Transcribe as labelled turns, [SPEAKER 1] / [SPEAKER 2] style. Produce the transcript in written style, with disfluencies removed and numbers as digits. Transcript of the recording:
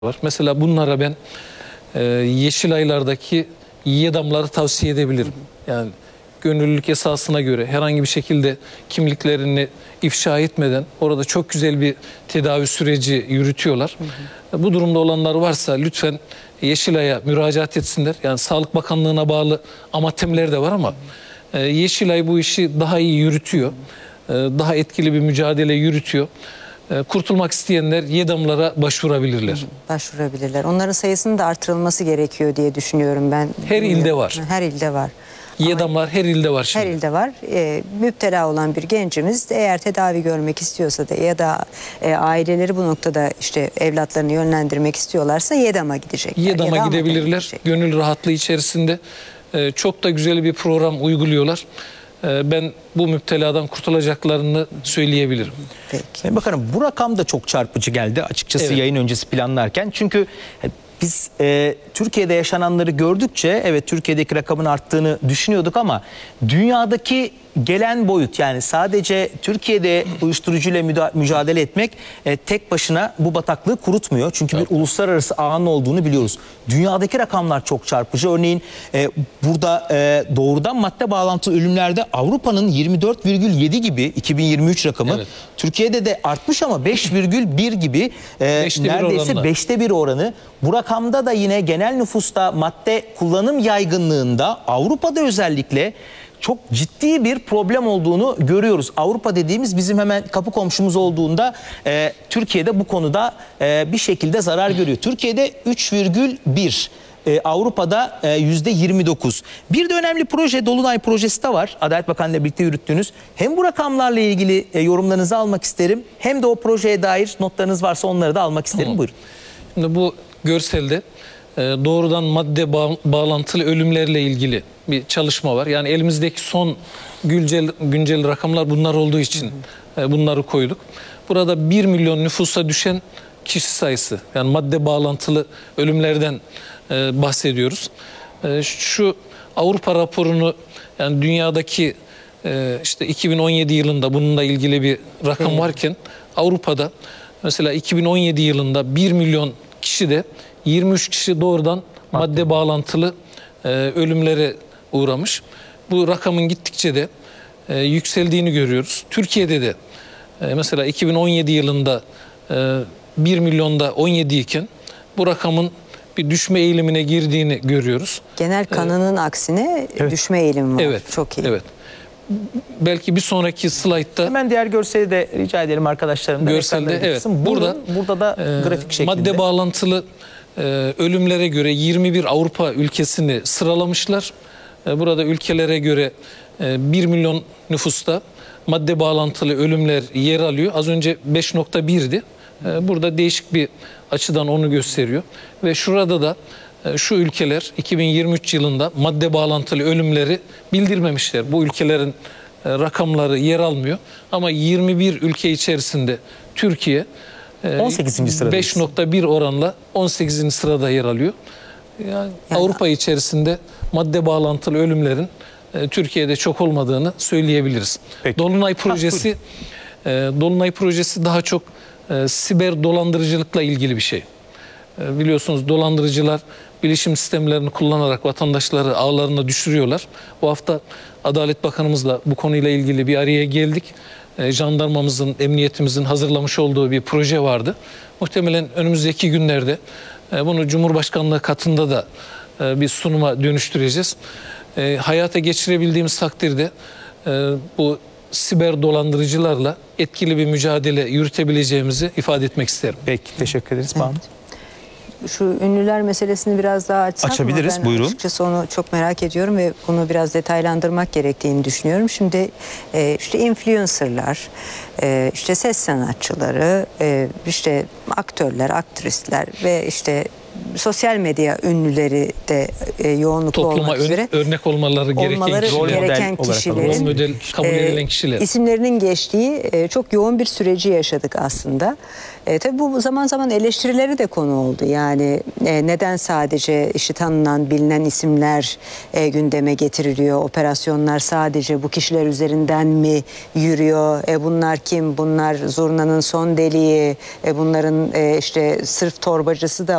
[SPEAKER 1] var. Mesela bunlara ben Yeşilaylar'daki YEDAM'ları tavsiye edebilirim. Yani gönüllülük esasına göre herhangi bir şekilde kimliklerini ifşa etmeden orada çok güzel bir tedavi süreci yürütüyorlar. Bu durumda olanlar varsa lütfen Yeşilay'a müracaat etsinler. Yani Sağlık Bakanlığı'na bağlı amatemler de var ama Yeşilay bu işi daha iyi yürütüyor. Daha etkili bir mücadele yürütüyor. Kurtulmak isteyenler YEDAM'lara başvurabilirler.
[SPEAKER 2] Başvurabilirler. Onların sayısının da artırılması gerekiyor diye düşünüyorum ben.
[SPEAKER 1] Her ilde var.
[SPEAKER 2] Her ilde var.
[SPEAKER 1] YEDAM'lar her ilde var şimdi.
[SPEAKER 2] Her ilde var. Müptela olan bir gencimiz eğer tedavi görmek istiyorsa da ya da aileleri bu noktada işte evlatlarını yönlendirmek istiyorlarsa YEDAM'a gidecekler.
[SPEAKER 1] YEDAM'a gidebilirler. Gönül rahatlığı içerisinde çok da güzel bir program uyguluyorlar. Ben bu müpteladan kurtulacaklarını söyleyebilirim.
[SPEAKER 2] Peki.
[SPEAKER 3] Bakalım, bu rakam da çok çarpıcı geldi açıkçası, evet, yayın öncesi planlarken. Çünkü biz Türkiye'de yaşananları gördükçe evet Türkiye'deki rakamın arttığını düşünüyorduk ama dünyadaki gelen boyut, yani sadece Türkiye'de uyuşturucuyla mücadele etmek tek başına bu bataklığı kurutmuyor. Çünkü bir uluslararası ağın olduğunu biliyoruz. Dünyadaki rakamlar çok çarpıcı. Örneğin burada doğrudan madde bağlantılı ölümlerde Avrupa'nın 24,7 gibi 2023 rakamı. Evet. Türkiye'de de artmış ama 5,1 gibi neredeyse 5'te 1 oranı. Bu rakamda da yine genel nüfusta madde kullanım yaygınlığında Avrupa'da özellikle çok ciddi bir problem olduğunu görüyoruz. Avrupa dediğimiz bizim hemen kapı komşumuz olduğunda Türkiye'de bu konuda bir şekilde zarar görüyor. Türkiye'de 3,1, Avrupa'da %29. Bir de önemli proje, Dolunay projesi de var. Adalet Bakanı ile birlikte yürüttüğünüz. Hem bu rakamlarla ilgili yorumlarınızı almak isterim, hem de o projeye dair notlarınız varsa onları da almak isterim. Buyurun.
[SPEAKER 1] Şimdi bu görselde doğrudan madde bağlantılı ölümlerle ilgili bir çalışma var. Yani elimizdeki son güncel rakamlar bunlar olduğu için bunları koyduk. Burada 1 milyon nüfusa düşen kişi sayısı, yani madde bağlantılı ölümlerden bahsediyoruz. Şu Avrupa raporunu, yani dünyadaki işte 2017 yılında bununla ilgili bir rakam varken Avrupa'da mesela 2017 yılında 1 milyon kişide 23 kişi doğrudan madde bağlantılı ölümlere uğramış. Bu rakamın gittikçe de yükseldiğini görüyoruz. Türkiye'de de mesela 2017 yılında 1 milyonda 17 iken bu rakamın bir düşme eğilimine girdiğini görüyoruz.
[SPEAKER 2] Genel kanının aksine düşme eğilimi var.
[SPEAKER 1] Evet.
[SPEAKER 2] Çok iyi.
[SPEAKER 1] Evet. Belki bir sonraki slaytta
[SPEAKER 3] hemen diğer görseli de rica edelim arkadaşlarım.
[SPEAKER 1] Görselde evet.
[SPEAKER 3] Burada da grafik şeklinde.
[SPEAKER 1] Madde bağlantılı ölümlere göre 21 Avrupa ülkesini sıralamışlar. Burada ülkelere göre 1 milyon nüfusta madde bağlantılı ölümler yer alıyor. Az önce 5,1'di. Burada değişik bir açıdan onu gösteriyor. Ve şurada da şu ülkeler 2023 yılında madde bağlantılı ölümleri bildirmemişler. Bu ülkelerin rakamları yer almıyor. Ama 21 ülke içerisinde Türkiye
[SPEAKER 3] 18. sırada
[SPEAKER 1] 5,1 oranla 18. sırada yer alıyor. Yani Avrupa içerisinde madde bağlantılı ölümlerin Türkiye'de çok olmadığını söyleyebiliriz. Peki. Dolunay projesi daha çok siber dolandırıcılıkla ilgili bir şey. Biliyorsunuz dolandırıcılar bilişim sistemlerini kullanarak vatandaşları ağlarına düşürüyorlar. Bu hafta Adalet Bakanımızla bu konuyla ilgili bir araya geldik. Jandarmamızın, emniyetimizin hazırlamış olduğu bir proje vardı. Muhtemelen önümüzdeki günlerde bunu Cumhurbaşkanlığı katında da bir sunuma dönüştüreceğiz. Hayata geçirebildiğimiz takdirde bu siber dolandırıcılarla etkili bir mücadele yürütebileceğimizi ifade etmek isterim.
[SPEAKER 3] Peki, teşekkür ederiz. Evet.
[SPEAKER 2] Şu ünlüler meselesini biraz daha
[SPEAKER 3] açabiliriz.
[SPEAKER 2] Ben
[SPEAKER 3] buyurun.
[SPEAKER 2] Açıkçası onu çok merak ediyorum ve bunu biraz detaylandırmak gerektiğini düşünüyorum. Şimdi işte influencerlar, işte ses sanatçıları, işte aktörler, aktrisler ve işte sosyal medya ünlüleri de yoğunluklu
[SPEAKER 1] Topluma
[SPEAKER 2] olmak üzere
[SPEAKER 1] örnek olmaları gereken
[SPEAKER 2] olmaları
[SPEAKER 1] kişiler.
[SPEAKER 2] gereken
[SPEAKER 3] olarak
[SPEAKER 2] kişilerin
[SPEAKER 1] Rol model kabul edilen kişiler.
[SPEAKER 2] isimlerinin geçtiği çok yoğun bir süreci yaşadık aslında. Tabii bu zaman zaman eleştirileri de konu oldu. Yani neden sadece işte tanınan, bilinen isimler gündeme getiriliyor? Operasyonlar sadece bu kişiler üzerinden mi yürüyor? Bunlar kim? Bunlar zurnanın son deliği. Bunların işte sırf torbacısı da